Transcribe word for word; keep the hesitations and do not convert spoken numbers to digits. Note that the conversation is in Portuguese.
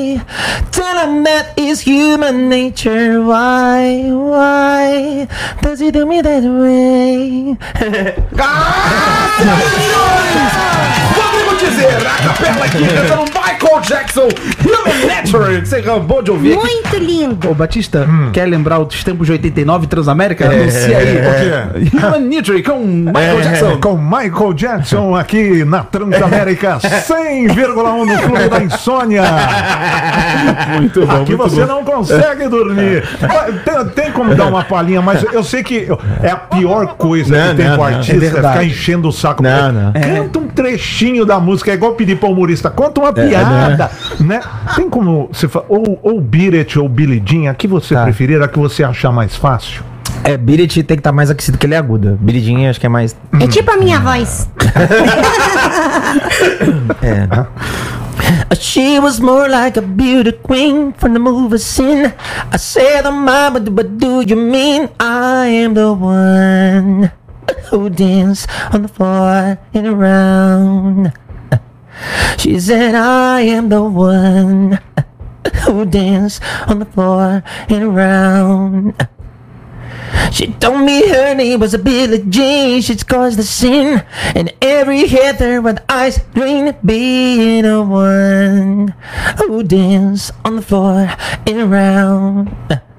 Tell him that is human nature. Why, why does he do me that way? Podemos dizer, a capela aqui cantando Michael Jackson, Human Nature, que você acabou de ouvir. Muito lindo. Ô Batista, hum. quer lembrar os tempos de oitenta e nove Transamérica? É, Anuncia aí. é, Human Nature com Michael é, Jackson. Com Michael Jackson aqui na Transamérica cem vírgula um no Clube da Insônia. Muito bom. Aqui muito você bom. não consegue dormir. Tem, tem como dar uma palhinha, mas eu sei que é a pior coisa não, que tem não, pro não, artista, é é ficar enchendo o saco. Não, não. Canta um trechinho da música, é igual pedir pra humorista, conta uma piada, é, né? Tem como você fa... ou, ou Beat It ou Billie Jean, a que você tá. preferir, a que você achar mais fácil? É, Beat It tem que estar tá mais aquecido que ele é agudo. Billie Jean acho que é mais... É tipo a minha voz. É. She was more like a beauty queen from the movie Sin. I said, oh mama, what do you mean? I am the one who dance on the floor and around. She said, I am the one who dance on the floor and around. She told me her name was a Billie Jean. She's caused the sin, and every heather with eyes green, being a one who dance on the floor and around.